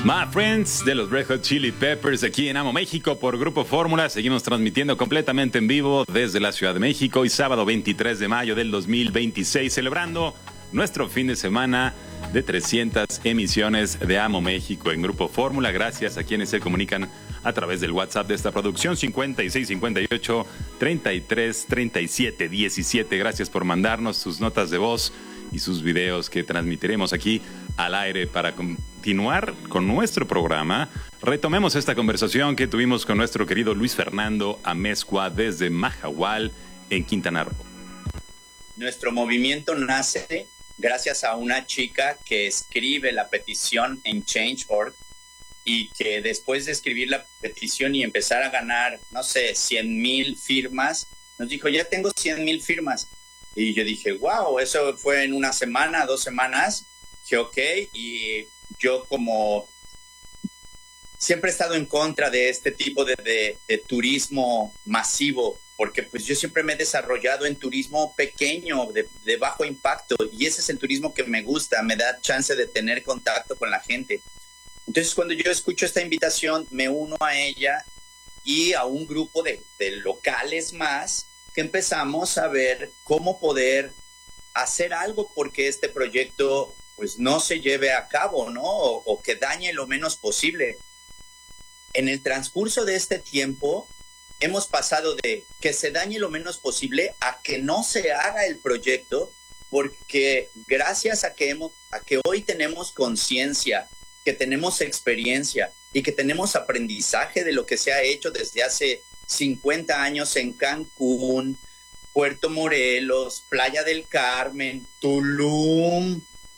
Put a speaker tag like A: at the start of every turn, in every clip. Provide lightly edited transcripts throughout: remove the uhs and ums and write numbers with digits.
A: My Friends de los Red Hot Chili Peppers aquí en Amo México por Grupo Fórmula. Seguimos transmitiendo completamente en vivo desde la Ciudad de México hoy sábado 23 de mayo del 2026, celebrando nuestro fin de semana de 300 emisiones de Amo México en Grupo Fórmula. Gracias a quienes se comunican a través del WhatsApp de esta producción 5658 33 37 17. Gracias por mandarnos sus notas de voz y sus videos que transmitiremos aquí al aire para continuar con nuestro programa. Retomemos esta conversación que tuvimos con nuestro querido Luis Fernando Amezcua desde Mahahual, en Quintana Roo.
B: Nuestro movimiento nace gracias a una chica que escribe la petición en Change.org y que después de escribir la petición y empezar a ganar, no sé, 100,000 firmas, nos dijo, ya tengo 100,000 firmas. Y yo dije, wow, eso fue en una semana, 2 semanas. Dije, ok, y yo como siempre he estado en contra de este tipo de turismo masivo, porque pues yo siempre me he desarrollado en turismo pequeño, de bajo impacto, y ese es el turismo que me gusta, me da chance de tener contacto con la gente. Entonces cuando yo escucho esta invitación, me uno a ella y a un grupo de locales más, que empezamos a ver cómo poder hacer algo porque este proyecto pues no se lleve a cabo, ¿no? O que dañe lo menos posible. En el transcurso de este tiempo hemos pasado de que se dañe lo menos posible a que no se haga el proyecto, porque gracias a que hoy tenemos conciencia, que tenemos experiencia y que tenemos aprendizaje de lo que se ha hecho desde hace 50 años en Cancún, Puerto Morelos, Playa del Carmen, Tulum.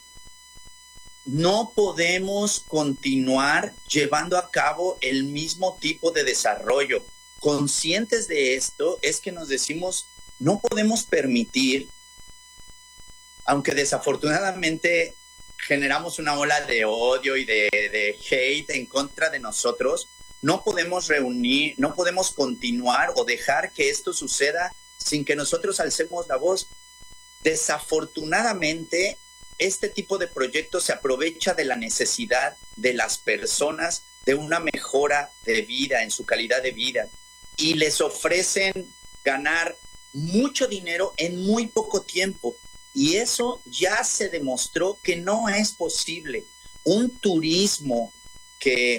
B: No podemos continuar llevando a cabo el mismo tipo de desarrollo. Conscientes de esto es que nos decimos, no podemos permitir, aunque desafortunadamente generamos una ola de odio y de hate en contra de nosotros, no podemos no podemos continuar o dejar que esto suceda sin que nosotros alcemos la voz. Desafortunadamente, este tipo de proyectos se aprovecha de la necesidad de las personas de una mejora de vida, en su calidad de vida, y les ofrecen ganar mucho dinero en muy poco tiempo. Y eso ya se demostró que no es posible. Un turismo que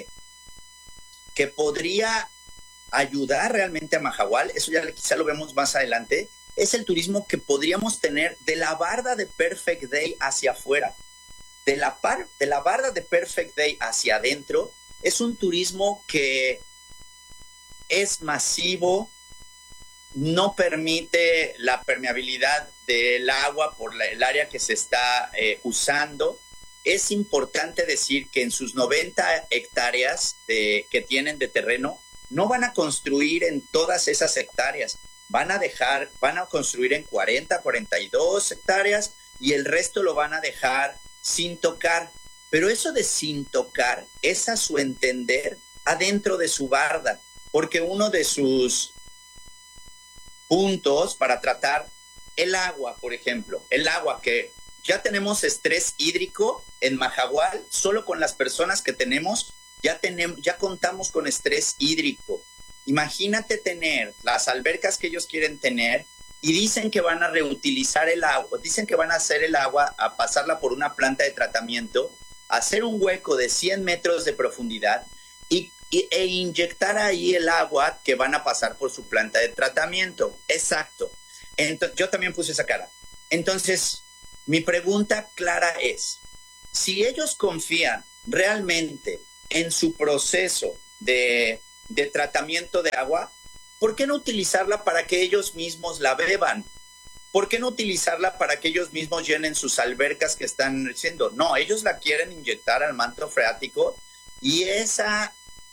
B: podría ayudar realmente a Mahahual, eso ya quizá lo vemos más adelante, es el turismo que podríamos tener de la barda de Perfect Day hacia afuera. De la barda de Perfect Day hacia adentro, es un turismo que es masivo, no permite la permeabilidad del agua por el área que se está usando. Es importante decir que en sus 90 hectáreas que tienen de terreno, no van a construir en todas esas hectáreas. Van a construir en 40, 42 hectáreas y el resto lo van a dejar sin tocar. Pero eso de sin tocar es a su entender adentro de su barda, porque uno de sus puntos para tratar el agua, por ejemplo, el agua que ya tenemos estrés hídrico en Mahahual, solo con las personas que tenemos, ya contamos con estrés hídrico. Imagínate tener las albercas que ellos quieren tener y dicen que van a reutilizar el agua, dicen que van a hacer el agua, a pasarla por una planta de tratamiento, hacer un hueco de 100 metros de profundidad e inyectar ahí el agua que van a pasar por su planta de tratamiento. Exacto. Entonces, yo también puse esa cara. Entonces, mi pregunta clara es, si ellos confían realmente en su proceso de tratamiento de agua, ¿por qué no utilizarla para que ellos mismos la beban? ¿Por qué no utilizarla para que ellos mismos llenen sus albercas que están haciendo? No, ellos la quieren inyectar al manto freático y esa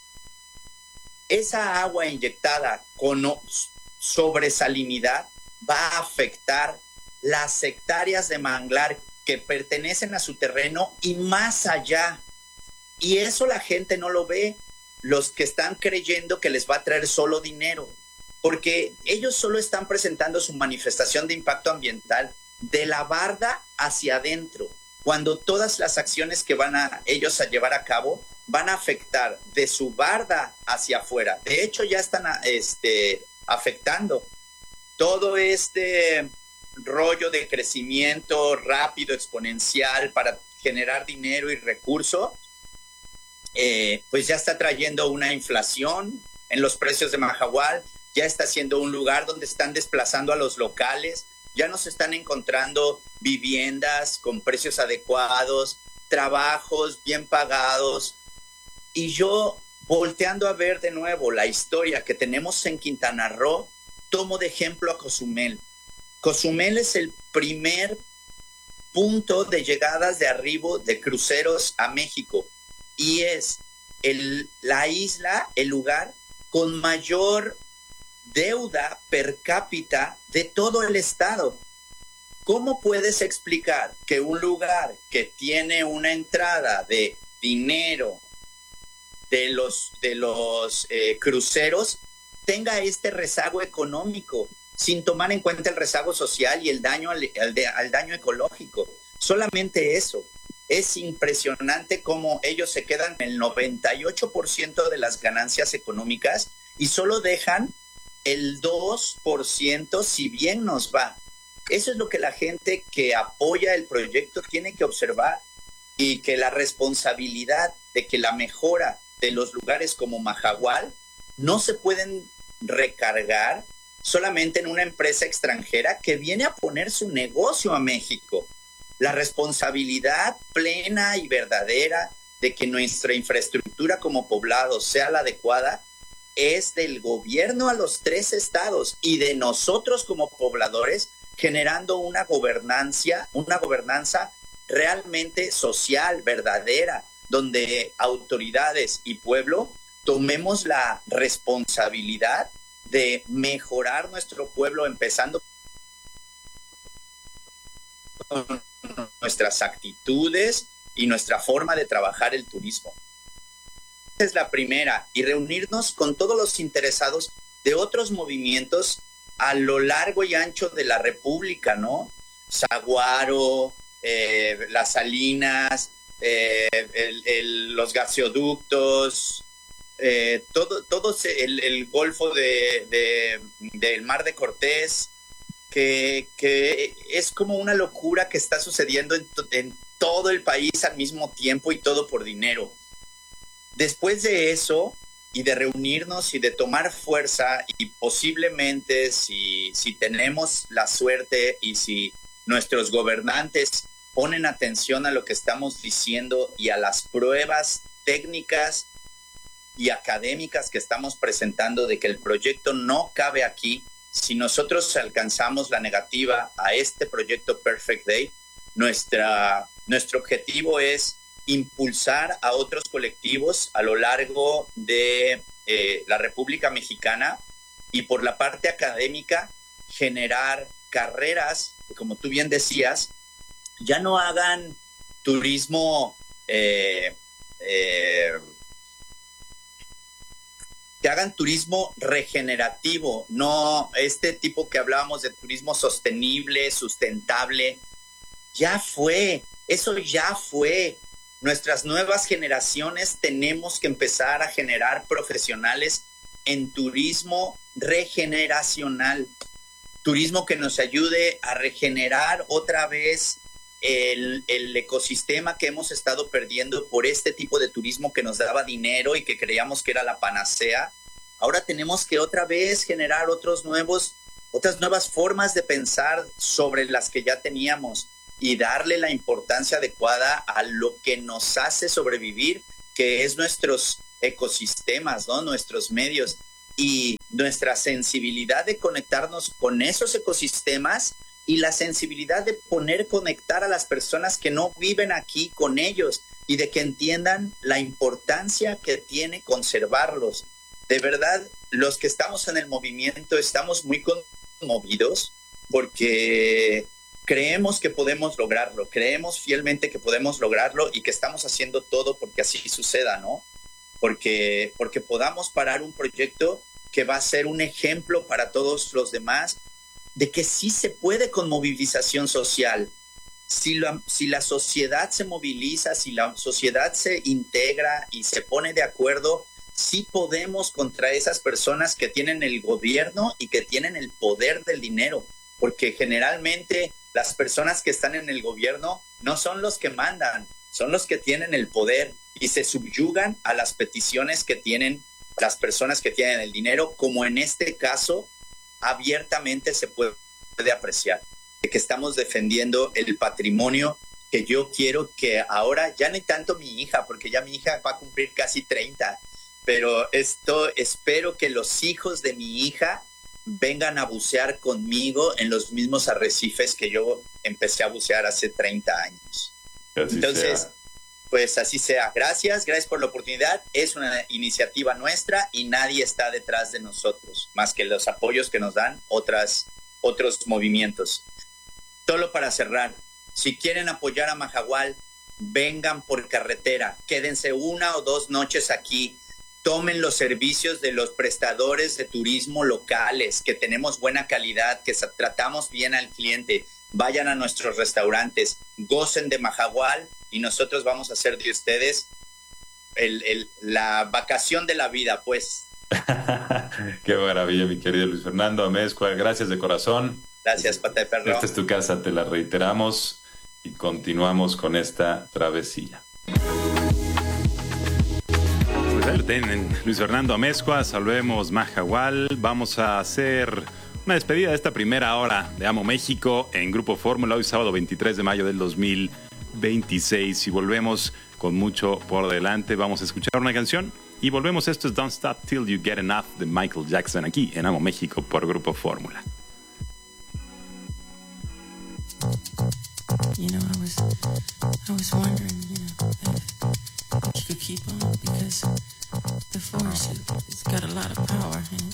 B: agua inyectada con sobresalinidad va a afectar las hectáreas de manglar que pertenecen a su terreno y más allá. Y eso la gente no lo ve, los que están creyendo que les va a traer solo dinero, porque ellos solo están presentando su manifestación de impacto ambiental de la barda hacia adentro, cuando todas las acciones que van a ellos a llevar a cabo van a afectar de su barda hacia afuera. De hecho, ya están afectando todo este rollo de crecimiento rápido, exponencial, para generar dinero y recursos, pues ya está trayendo una inflación en los precios de Mahahual, ya está siendo un lugar donde están desplazando a los locales, ya no se están encontrando viviendas con precios adecuados, trabajos bien pagados. Y yo, volteando a ver de nuevo la historia que tenemos en Quintana Roo, tomo de ejemplo a Cozumel. Cozumel es el primer punto de llegadas de arribo de cruceros a México y es la isla, el lugar con mayor deuda per cápita de todo el estado. ¿Cómo puedes explicar que un lugar que tiene una entrada de dinero de los cruceros tenga este rezago económico, sin tomar en cuenta el rezago social y el daño al daño ecológico? Solamente eso. Es impresionante cómo ellos se quedan en el 98% de las ganancias económicas y solo dejan el 2% si bien nos va. Eso es lo que la gente que apoya el proyecto tiene que observar, y que la responsabilidad de que la mejora de los lugares como Mahahual no se pueden recargar solamente en una empresa extranjera que viene a poner su negocio a México. La responsabilidad plena y verdadera de que nuestra infraestructura como poblado sea la adecuada es del gobierno a los 3 estados y de nosotros como pobladores, generando una gobernanza realmente social, verdadera, donde autoridades y pueblo tomemos la responsabilidad de mejorar nuestro pueblo, empezando con nuestras actitudes y nuestra forma de trabajar el turismo. Esa es la primera, y reunirnos con todos los interesados de otros movimientos a lo largo y ancho de la República, ¿no? Saguaro, Las Salinas, los gaseoductos, todo el Golfo del Mar de Cortés, que es como una locura que está sucediendo en todo el país al mismo tiempo, y todo por dinero. Después de eso, y de reunirnos y de tomar fuerza, y posiblemente si tenemos la suerte y si nuestros gobernantes ponen atención a lo que estamos diciendo y a las pruebas técnicas y académicas que estamos presentando de que el proyecto no cabe aquí, si nosotros alcanzamos la negativa a este proyecto Perfect Day, nuestro objetivo es impulsar a otros colectivos a lo largo de la República Mexicana, y por la parte académica generar carreras que, como tú bien decías, ya no hagan turismo que hagan turismo regenerativo, no este tipo que hablábamos de turismo sostenible, sustentable. Ya fue, eso ya fue. Nuestras nuevas generaciones tenemos que empezar a generar profesionales en turismo regeneracional, turismo que nos ayude a regenerar otra vez el ecosistema que hemos estado perdiendo por este tipo de turismo que nos daba dinero y que creíamos que era la panacea. Ahora tenemos que otra vez generar otras nuevas formas de pensar sobre las que ya teníamos, y darle la importancia adecuada a lo que nos hace sobrevivir, que es nuestros ecosistemas, ¿no? Nuestros medios, y nuestra sensibilidad de conectarnos con esos ecosistemas, y la sensibilidad de conectar a las personas que no viven aquí con ellos, y de que entiendan la importancia que tiene conservarlos. De verdad, los que estamos en el movimiento estamos muy conmovidos, porque creemos que podemos lograrlo, creemos fielmente que podemos lograrlo, y que estamos haciendo todo porque así suceda, ¿no? Porque podamos parar un proyecto que va a ser un ejemplo para todos los demás de que sí se puede con movilización social. si la sociedad se moviliza, si la sociedad se integra y se pone de acuerdo, sí podemos contra esas personas que tienen el gobierno y que tienen el poder del dinero, porque generalmente las personas que están en el gobierno no son los que mandan, son los que tienen el poder y se subyugan a las peticiones que tienen las personas que tienen el dinero, como en este caso abiertamente se puede apreciar, de que estamos defendiendo el patrimonio que yo quiero que ahora, ya no tanto mi hija, porque ya mi hija va a cumplir casi 30, pero espero que los hijos de mi hija vengan a bucear conmigo en los mismos arrecifes que yo empecé a bucear hace 30 años. Entonces, pues así sea. Gracias por la oportunidad. Es una iniciativa nuestra y nadie está detrás de nosotros, más que los apoyos que nos dan otros movimientos. Solo para cerrar, si quieren apoyar a Mahahual, vengan por carretera, quédense 1 o 2 noches aquí, tomen los servicios de los prestadores de turismo locales, que tenemos buena calidad, que tratamos bien al cliente, vayan a nuestros restaurantes, gocen de Mahahual y nosotros vamos a hacer de ustedes la vacación de la vida, pues.
A: Qué maravilla, mi querido Luis Fernando Amezcua, gracias de corazón.
B: Gracias, Pata de Perro.
A: Esta es tu casa, te la reiteramos y continuamos con esta travesía. Pues ahí lo tienen, Luis Fernando Amezcua, salvemos Mahahual. Vamos a hacer una despedida de esta primera hora de Amo México en Grupo Fórmula, hoy sábado 23 de mayo del 2026. Y volvemos con mucho por delante. Vamos a escuchar una canción y volvemos. Esto es Don't Stop Till You Get Enough de Michael Jackson, aquí en Amo México por Grupo Fórmula.
C: You know, I was wondering, if you could keep on, because the force has got a lot of power,